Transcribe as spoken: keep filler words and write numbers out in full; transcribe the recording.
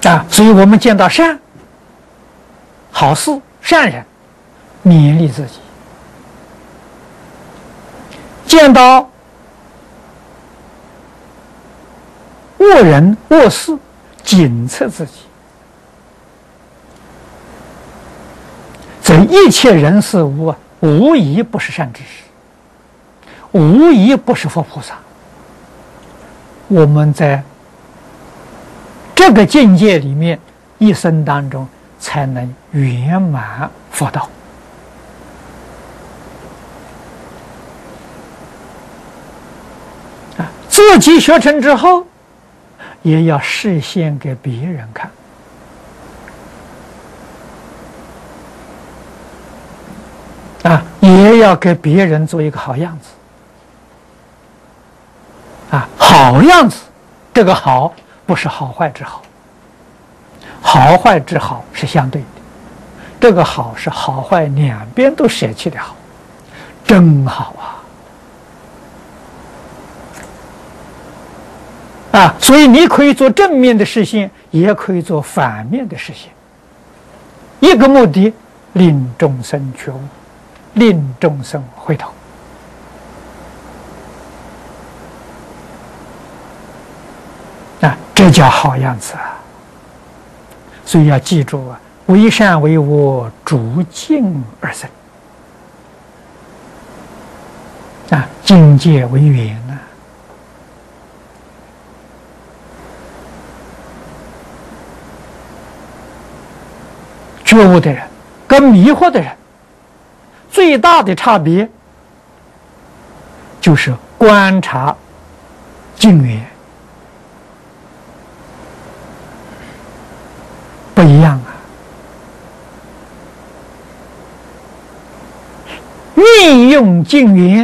啊，所以我们见到善、好事、善人，勉励自己；见到恶人、恶事，警策自己。这一切人事物啊，无一不是善知识，无一不是佛菩萨。我们在这个境界里面，一生当中才能圆满佛道。啊，自己学成之后，也要示现给别人看。啊，也要给别人做一个好样子。啊，好样子，这个好不是好坏之好，好坏之好是相对的，这个好是好坏两边都舍弃的好，真好啊！啊，所以你可以做正面的实现，也可以做反面的实现。一个目的，令众生觉悟，令众生回头。啊，这叫好样子啊！所以要记住啊，为善为恶，逐境而生。啊，境界为缘啊。觉悟的人跟迷惑的人最大的差别，就是观察境缘不一样啊。运用境缘